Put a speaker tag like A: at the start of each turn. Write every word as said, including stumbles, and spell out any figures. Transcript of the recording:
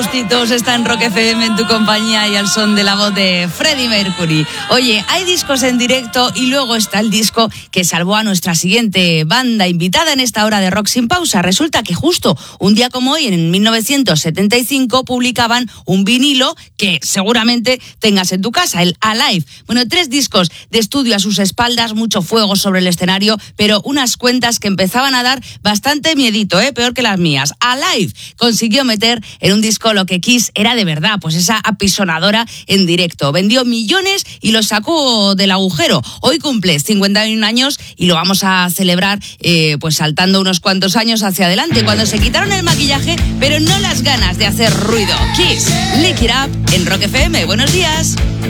A: Todos está en Rock F M, en tu compañía, y al son de la voz de Freddie Mercury. Oye, hay discos en directo y luego está el disco que salvó a nuestra siguiente banda invitada en esta hora de Rock Sin Pausa. Resulta que justo un día como hoy, en mil novecientos setenta y cinco, publicaban un vinilo que seguramente tengas en tu casa, el Alive. Bueno, tres discos de estudio a sus espaldas, mucho fuego sobre el escenario, pero unas cuentas que empezaban a dar bastante miedito, ¿eh? Peor que las mías. Alive consiguió meter en un disco lo que Kiss era de verdad, pues esa apisonadora en directo. Vendió millones y lo sacó del agujero. Hoy cumple cincuenta y un años y lo vamos a celebrar eh, pues saltando unos cuantos años hacia adelante, cuando se quitaron el maquillaje, pero no las ganas de hacer ruido. Kiss, Lick It Up en Rock F M. Buenos días.